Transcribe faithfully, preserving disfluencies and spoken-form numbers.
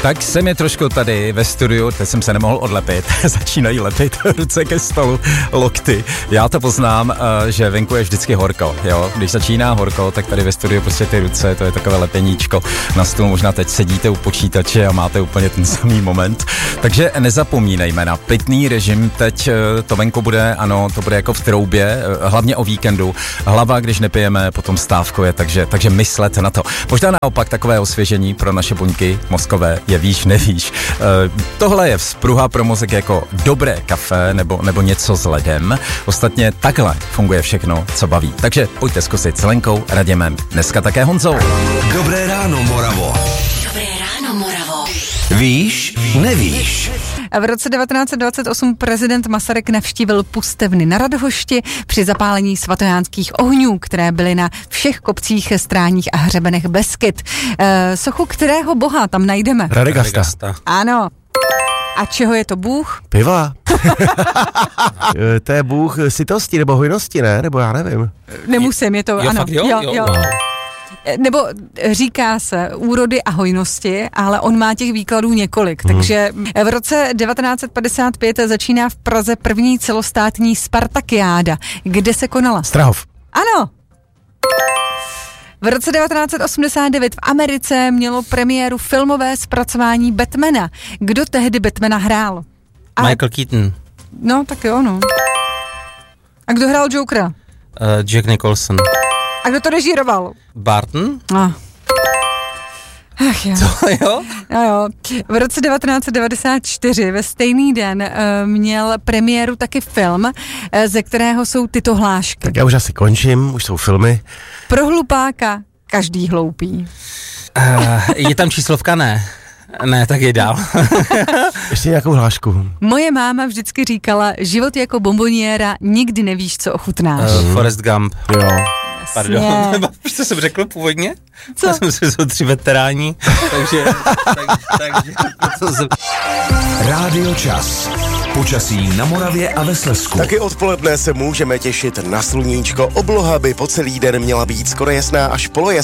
Tak jsem je trošku tady ve studiu, teď jsem se nemohl odlepit, začínají lepit ruce ke stolu, lokty. Já to poznám, že venku je vždycky horko, jo. Když začíná horko, tak tady ve studiu prostě ty ruce, to je takové lepeníčko na stůl, možná teď sedíte u počítače a máte úplně ten samý moment. Takže nezapomínejme na pitný režim, teď to venku bude, ano, to bude jako v troubě, hlavně o víkendu. Hlava, když nepijeme, potom stávkuje, takže, takže myslet na to. Možná naopak takové osvěžení pro naše buňky mozkové je víš, nevíš. E, tohle je vzpruha pro mozek jako dobré kafe nebo, nebo něco s ledem. Ostatně takhle funguje všechno, co baví. Takže pojďte zkusit s Lenkou, Radimem, dneska také Honzou. Dobré ráno, Moravo. Dobré ráno, Moravo. Víš, nevíš. V roce devatenáct set dvacet osm prezident Masaryk navštívil pustevny na Radhošti při zapálení svatojánských ohňů, které byly na všech kopcích, stráních a hřebenech Beskyd. E, sochu kterého boha tam najdeme? Radegasta. Ano. A čeho je to bůh? Piva. To je bůh sytosti nebo hojnosti, ne? Nebo já nevím. Nemusím, je to, jo, ano. Fakt, jo, jo, jo. jo. Nebo říká se úrody a hojnosti, ale on má těch výkladů několik. Hmm. Takže v roce devatenáct set padesát pět začíná v Praze první celostátní Spartakiáda. Kde se konala? Strahov. Ano. V roce devatenáct set osmdesát devět v Americe mělo premiéru filmové zpracování Batmana. Kdo tehdy Batmana hrál? A... Michael Keaton. No, tak jo, no. A kdo hrál Jokera? Uh, Jack Nicholson. A kdo to režíroval? Barton? Ah. Ach jo. To jo? No jo. V roce devatenáct set devadesát čtyři ve stejný den uh, měl premiéru taky film, uh, ze kterého jsou tyto hlášky. Tak já už asi končím, už jsou filmy. Pro hlupáka každý hloupý. Uh, je tam číslovka? Ne. Ne, tak je dál. Ještě nějakou hlášku. Moje máma vždycky říkala, život jako bomboniéra, nikdy nevíš, co ochutnáš. Uh, Forrest Gump. Jo. Pardon, co jsem řekl původně? Co? Já jsem si jsou tři veteráni, takže... tak, takže to jsem... Rádio Čas. Počasí na Moravě a ve Slezsku. Taky odpoledne se můžeme těšit na sluníčko. Obloha by po celý den měla být skoro jasná až polojasná.